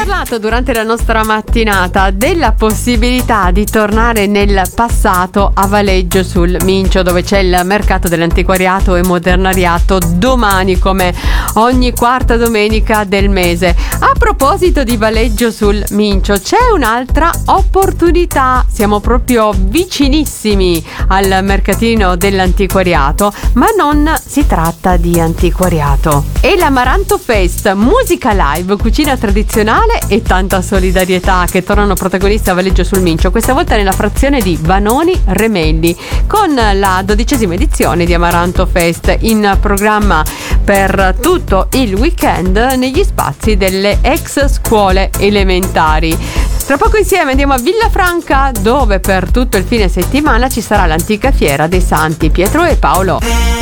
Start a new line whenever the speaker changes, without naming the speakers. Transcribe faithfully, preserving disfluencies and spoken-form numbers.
parlato durante la nostra mattinata della possibilità di tornare nel passato a Valeggio sul Mincio, dove c'è il mercato dell'antiquariato e modernariato domani, come ogni quarta domenica del mese. A proposito di Valeggio sul Mincio, c'è un'altra opportunità. Siamo proprio vicinissimi al mercatino dell'antiquariato, ma non si tratta di antiquariato. È l'Amaranto Fest, musica live, cucina tradizionale e tanta solidarietà che tornano protagonisti a Valeggio sul Mincio, questa volta nella frazione di Vanoni Remelli, con la dodicesima edizione di Amaranto Fest in programma per tutto il weekend negli spazi delle ex scuole elementari. Tra poco insieme andiamo a Villafranca, dove per tutto il fine settimana ci sarà l'antica fiera dei Santi Pietro e Paolo.